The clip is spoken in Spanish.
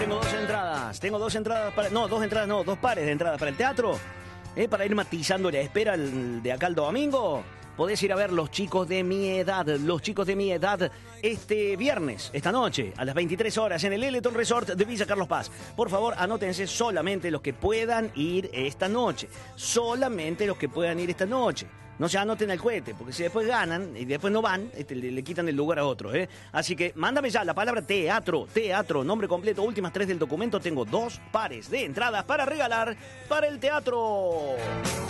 Dos pares de entradas para el teatro, para ir matizando la espera de acá al domingo. Podés ir a ver Los Chicos de Mi Edad, este viernes, esta noche, a las 23 horas, en el Eleton Resort de Villa Carlos Paz. Por favor, anótense solamente los que puedan ir esta noche. No se anoten al cohete, porque si después ganan y después no van, le quitan el lugar a otro, Así que mándame ya la palabra teatro, nombre completo, últimas 3 del documento. Tengo 2 pares de entradas para regalar para el teatro.